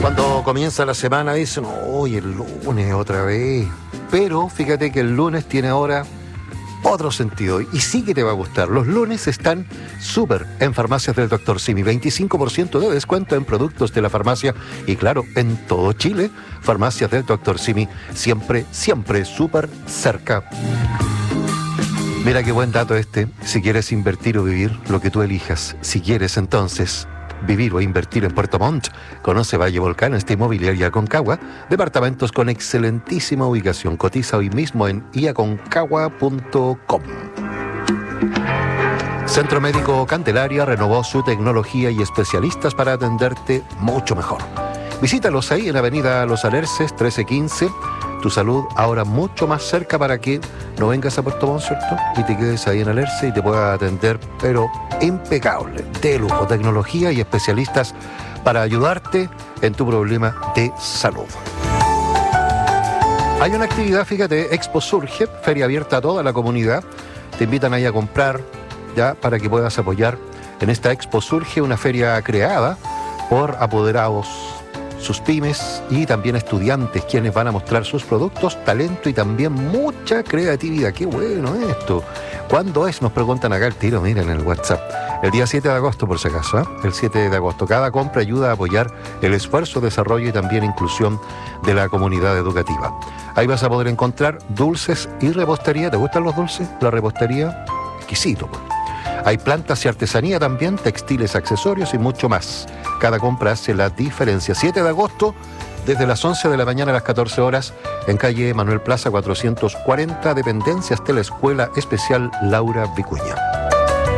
Cuando comienza la semana dicen, oye, el lunes otra vez. Pero fíjate que el lunes tiene ahora otro sentido y sí que te va a gustar. Los lunes están súper en Farmacias del Dr. Simi. 25% de descuento en productos de la farmacia y claro, en todo Chile. Farmacias del Dr. Simi, siempre, siempre súper cerca. Mira qué buen dato este. Si quieres invertir o vivir, lo que tú elijas. Si quieres entonces vivir o invertir en Puerto Montt, conoce Valle Volcán, esta inmobiliaria Aconcagua, departamentos con excelentísima ubicación. Cotiza hoy mismo en iaconcagua.com. Centro Médico Candelaria renovó su tecnología y especialistas para atenderte mucho mejor. Visítalos ahí en Avenida Los Alerces, 1315. Tu salud ahora mucho más cerca para que no vengas a Puerto Montt, ¿cierto? Y te quedes ahí en Alerce y te pueda atender, pero impecable, de lujo, tecnología y especialistas para ayudarte en tu problema de salud. Hay una actividad, fíjate, Expo Surge, feria abierta a toda la comunidad. Te invitan ahí a comprar, ya, para que puedas apoyar en esta Expo Surge, una feria creada por apoderados, sus pymes y también estudiantes, quienes van a mostrar sus productos, talento y también mucha creatividad. ¡Qué bueno esto! ¿Cuándo es? Nos preguntan acá el tiro, miren en el WhatsApp. El día 7 de agosto, por si acaso, ¿eh? El 7 de agosto. Cada compra ayuda a apoyar el esfuerzo, desarrollo y también inclusión de la comunidad educativa. Ahí vas a poder encontrar dulces y repostería. ¿Te gustan los dulces? La repostería, exquisito, pues. Hay plantas y artesanía también, textiles, accesorios y mucho más. Cada compra hace la diferencia. 7 de agosto, desde las 11 de la mañana a las 14 horas, en calle Manuel Plaza 440, dependencias de la Escuela Especial Laura Vicuña.